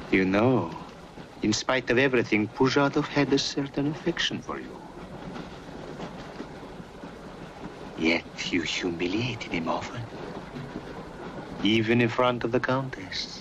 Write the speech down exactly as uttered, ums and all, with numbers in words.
You know, in spite of everything, Pujatov had a certain affection for you. Yet you humiliated him often, even in front of the Countess.